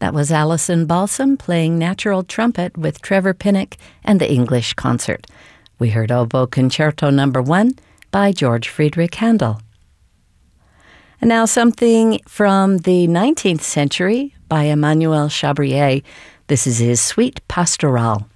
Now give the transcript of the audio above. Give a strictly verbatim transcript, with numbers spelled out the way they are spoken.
That was Alison Balsam playing natural trumpet with Trevor Pinnock and the English Concert. We heard Oboe Concerto Number One by George Friedrich Handel. And now something from the nineteenth century by Emmanuel Chabrier. This is his Suite Pastorale.